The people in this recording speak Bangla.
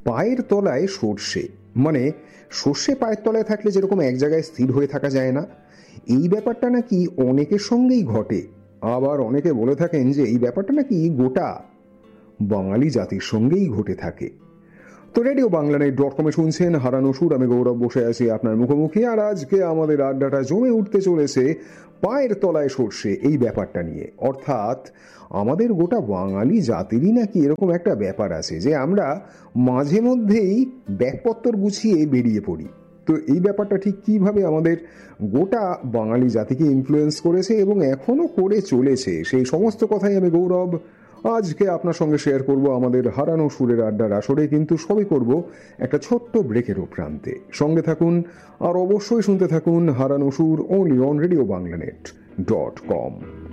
পায়ের তলায় সর্ষে, মানে সর্ষে পায়ের তলায় থাকলে যেরকম এক জায়গায় স্থির হয়ে থাকা যায় না, এই ব্যাপারটা নাকি অনেকের সঙ্গেই ঘটে। আবার অনেকে বলে থাকেন যে এই ব্যাপারটা নাকি গোটা বাঙালি জাতির সঙ্গেই ঘটে থাকে। তো রেডিও বাংলানেট.com শুনছেন হারানো সুর। আমি গৌরব বসে আছি আপনার মুখোমুখি, আর আজকে আমাদের আড্ডাটা জমে উঠতে চলেছে পায়ের তলায় সর্ষে এই ব্যাপারটা নিয়ে। অর্থাৎ আমাদের গোটা বাঙালি জাতিরই নাকি এরকম একটা ব্যাপার আছে যে আমরা মাঝে মধ্যেই ব্যাগপত্তর গুছিয়ে বেরিয়ে পড়ি। তো এই ব্যাপারটা ঠিক কিভাবে আমাদের গোটা বাঙালি জাতিকে ইনফ্লুয়েন্স করেছে এবং এখনো করে চলেছে, সেই সমস্ত কথাই আমি গৌরব আজকে আপনার সঙ্গে শেয়ার করব আমাদের হারানো সুরের আড্ডার আসরে। কিন্তু সবই করব একটা ছোট্ট ব্রেকেরও প্রান্তে। সঙ্গে থাকুন আর অবশ্যই শুনতে থাকুন হারানো সুর, অনলি অন রেডিও বাংলানেট.com।